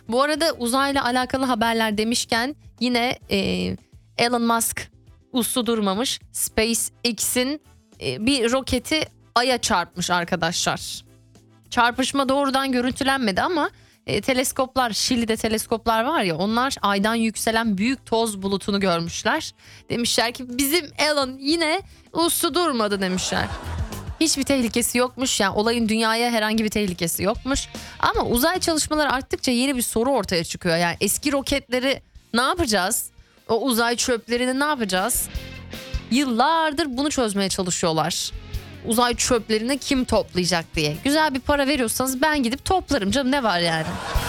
Bu arada uzayla alakalı haberler demişken yine Elon Musk uslu durmamış. SpaceX'in bir roketi Ay'a çarpmış arkadaşlar. Çarpışma doğrudan görüntülenmedi ama teleskoplar, Şili'de teleskoplar var ya, onlar Ay'dan yükselen büyük toz bulutunu görmüşler. Demişler ki bizim Elon yine uslu durmadı demişler. Hiçbir tehlikesi yokmuş, yani olayın dünyaya herhangi bir tehlikesi yokmuş. Ama uzay çalışmaları arttıkça yeni bir soru ortaya çıkıyor. Yani eski roketleri ne yapacağız? O uzay çöplerini ne yapacağız? Yıllardır bunu çözmeye çalışıyorlar. Uzay çöplerini kim toplayacak diye. Güzel bir para veriyorsanız ben gidip toplarım canım, ne var yani?